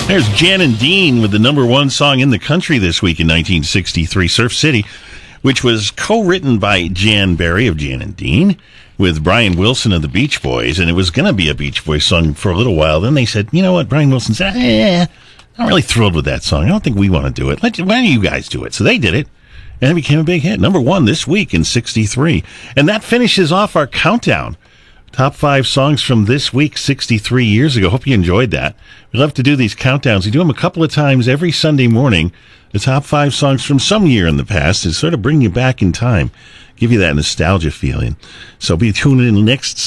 There's Jan and Dean with the number one song in the country this week in 1963, Surf City, which was co-written by Jan Berry of Jan and Dean with Brian Wilson of the Beach Boys, and it was going to be a Beach Boys song for a little while. Then they said, you know what, Brian Wilson said, I'm really thrilled with that song. I don't think we want to do it. Why don't you guys do it? So they did it, and it became a big hit. Number one this week in 63. And that finishes off our countdown. Top 5 songs from this week, 63 years ago. Hope you enjoyed that. We love to do these countdowns. We do them a couple of times every Sunday morning. The top 5 songs from some year in the past to sort of bring you back in time, give you that nostalgia feeling. So be tuning in next